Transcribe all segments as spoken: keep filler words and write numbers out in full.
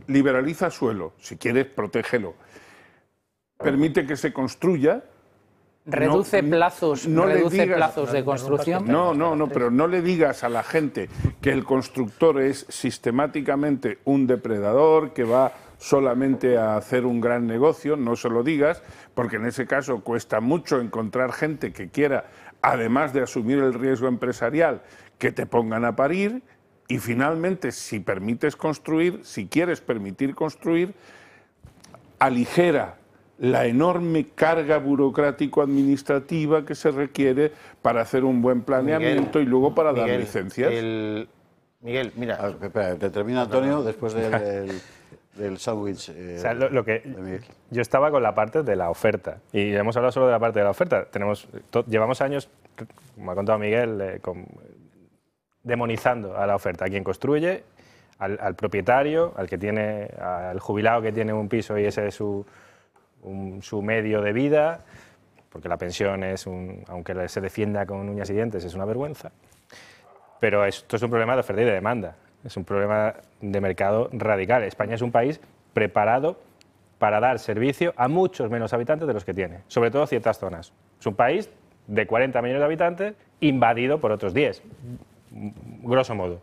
liberaliza suelo, si quieres, protégelo. Permite que se construya. Reduce no, plazos, no reduce digas, plazos de construcción. No, no, no, pero no le digas a la gente que el constructor es sistemáticamente un depredador, que va solamente a hacer un gran negocio, no se lo digas, porque en ese caso cuesta mucho encontrar gente que quiera, además de asumir el riesgo empresarial, que te pongan a parir, y finalmente, si permites construir, si quieres permitir construir, aligera la enorme carga burocrático-administrativa que se requiere para hacer un buen planeamiento, Miguel, y luego para Miguel, dar licencias. El... Miguel, mira... Ah, espera, te termina Antonio después del, del, del sándwich. Eh, o sea, lo, lo que yo estaba con la parte de la oferta, y hemos hablado solo de la parte de la oferta. Tenemos, to, llevamos años, como ha contado Miguel, eh, con, demonizando a la oferta, a quien construye, al, al propietario, al que tiene, al jubilado que tiene un piso y ese es su... Un, su medio de vida, porque la pensión es, un, aunque se defienda con uñas y dientes, es una vergüenza. Pero esto es un problema de oferta y de demanda, es un problema de mercado radical. España es un país preparado para dar servicio a muchos menos habitantes de los que tiene, sobre todo ciertas zonas. Es un país de cuarenta millones de habitantes invadido por otros diez, grosso modo.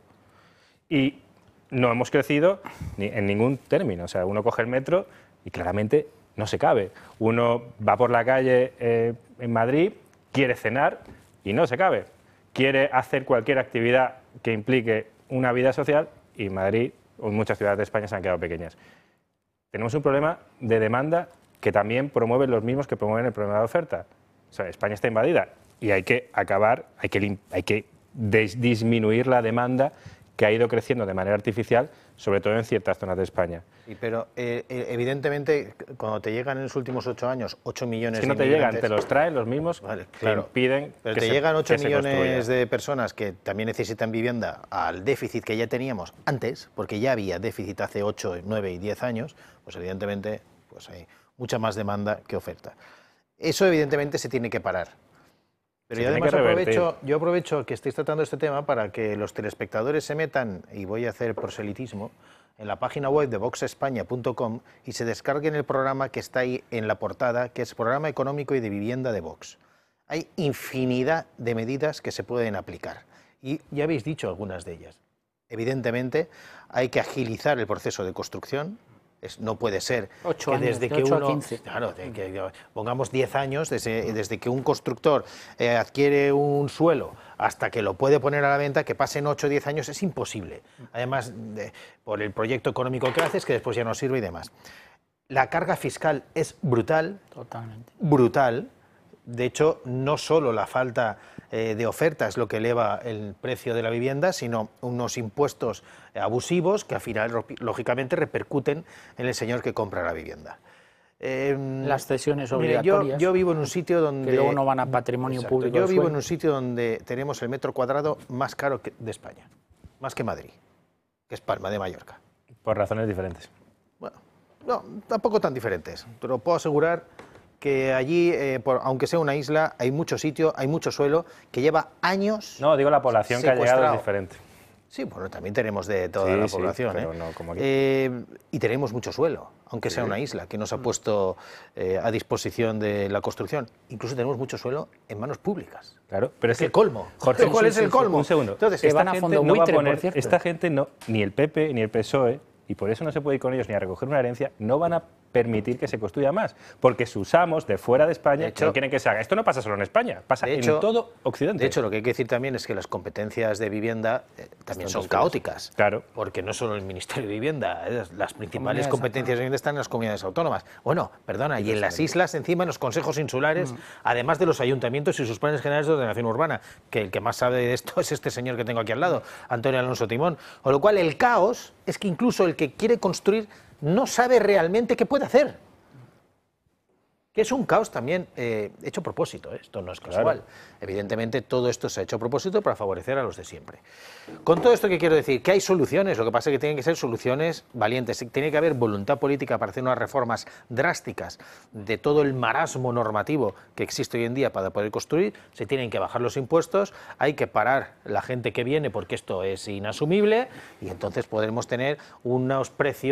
Y no hemos crecido ni en ningún término. O sea, uno coge el metro y claramente no se cabe. Uno va por la calle eh, en Madrid, quiere cenar y no se cabe. Quiere hacer cualquier actividad que implique una vida social y Madrid o muchas ciudades de España se han quedado pequeñas. Tenemos un problema de demanda que también promueven los mismos que promueven el problema de oferta. O sea, España está invadida y hay que acabar, hay que, hay que disminuir la demanda que ha ido creciendo de manera artificial, sobre todo en ciertas zonas de España. Sí, pero eh, evidentemente, cuando te llegan en los últimos ocho años ocho millones de inmigrantes... Si no te llegan, te los traen los mismos vale, que claro. impiden Pero que te se, llegan ocho millones construya. de personas que también necesitan vivienda al déficit que ya teníamos antes, porque ya había déficit hace ocho, nueve y diez años, pues evidentemente pues hay mucha más demanda que oferta. Eso evidentemente se tiene que parar. Pero yo además aprovecho, yo aprovecho que estéis tratando este tema para que los telespectadores se metan, y voy a hacer proselitismo, en la página web de vox españa punto com y se descarguen el programa que está ahí en la portada, que es Programa Económico y de Vivienda de Vox. Hay infinidad de medidas que se pueden aplicar y ya habéis dicho algunas de ellas. Evidentemente hay que agilizar el proceso de construcción. Es, no puede ser ocho que años, desde de que ocho uno, a quince. claro, de que pongamos diez años, desde, desde que un constructor eh, adquiere un suelo hasta que lo puede poner a la venta, que pasen ocho o diez años, es imposible. Además, de, por el proyecto económico que haces, que después ya no sirve y demás. La carga fiscal es brutal, Totalmente. brutal. De hecho, no solo la falta eh, de oferta es lo que eleva el precio de la vivienda, sino unos impuestos abusivos que al final, lógicamente, repercuten en el señor que compra la vivienda. Eh, Las cesiones mire, obligatorias. Yo, yo vivo en un sitio donde... Que luego no van a patrimonio exacto, público. Yo vivo en un sitio donde tenemos el metro cuadrado más caro que de España, más que Madrid, que es Palma de Mallorca. Por razones diferentes. Bueno, no, tampoco tan diferentes, pero puedo asegurar que allí, eh, por, aunque sea una isla, hay mucho sitio, hay mucho suelo que lleva años. No, digo la población que ha llegado es diferente. Sí, bueno, también tenemos de toda sí, la sí, población, pero ¿eh? No, como aquí. Eh, y tenemos mucho suelo, aunque sí. sea una isla, que nos ha puesto eh, a disposición de la construcción. Incluso tenemos mucho suelo en manos públicas. Claro, pero es que el colmo. Jorge, ¿Cuál sí, es sí, el colmo? Un segundo. Entonces, esta van a gente fondo no va a buitre, poner, por cierto. esta gente no, ni el P P ni el P S O E, y por eso no se puede ir con ellos ni a recoger una herencia, no van a permitir que se construya más, porque sus amos de fuera de España de hecho, no quieren que se haga. Esto no pasa solo en España, pasa de hecho, en todo Occidente. De hecho, lo que hay que decir también es que las competencias de vivienda eh, también Están son caóticas. Claro. Porque no solo el Ministerio de Vivienda, eh, las principales competencias de vivienda están en las comunidades autónomas. Bueno, perdona, y, y en las islas, encima en los consejos insulares, mm. además de los ayuntamientos y sus planes generales de ordenación urbana, que el que más sabe de esto es este señor que tengo aquí al lado, Antonio Alonso Timón. Con lo cual, el caos es que incluso el que quiere construir no sabe realmente qué puede hacer. Que es un caos también eh, hecho a propósito, ¿eh? Esto no es casual. Claro. Evidentemente todo esto se ha hecho a propósito para favorecer a los de siempre. Con todo esto que quiero decir, que hay soluciones, lo que pasa es que tienen que ser soluciones valientes, tiene que haber voluntad política para hacer unas reformas drásticas de todo el marasmo normativo que existe hoy en día para poder construir, se tienen que bajar los impuestos, hay que parar la gente que viene porque esto es inasumible y entonces podremos tener unos precios